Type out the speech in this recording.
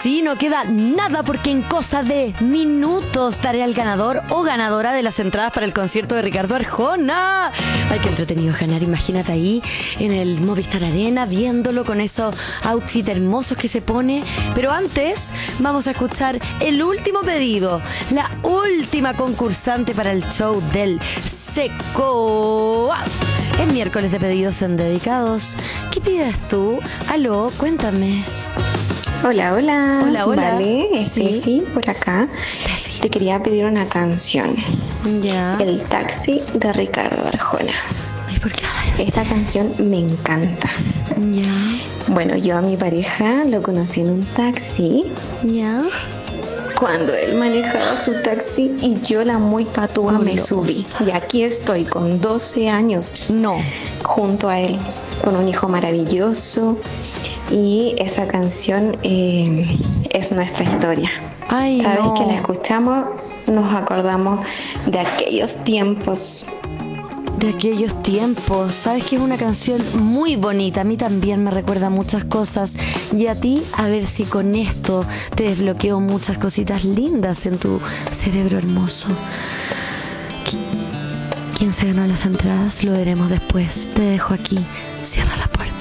Sí, no queda nada porque en cosa de minutos daré al ganador o ganadora de las entradas para el concierto de Ricardo Arjona. Ay, qué entretenido ganar, imagínate ahí en el Movistar Arena viéndolo con esos outfits hermosos que se pone. Pero antes vamos a escuchar el último pedido, la última concursante para el show del Seco. Es miércoles de pedidos en dedicados. ¿Qué pides tú? Aló, cuéntame. Hola, hola. Hola, hola. Vale, Sí. Steffi, por acá. Steffi. Te quería pedir una canción. Ya. El taxi de Ricardo Arjona. Ay, ¿por qué hablas así? Esta canción me encanta. Ya. Bueno, yo a mi pareja lo conocí en un taxi Ya. cuando él manejaba su taxi y yo, la muy patúa, me Golosa. subí. Y aquí estoy con 12 años No. junto a él, con un hijo maravilloso. Y esa canción es nuestra historia. Ay, Cada no. vez que la escuchamos nos acordamos de aquellos tiempos. De aquellos tiempos. Sabes que es una canción muy bonita. A mí también me recuerda muchas cosas. Y a ti, a ver si con esto te desbloqueo muchas cositas lindas en tu cerebro hermoso. ¿Quién se ganó las entradas? Lo veremos después. Te dejo aquí. Cierra la puerta.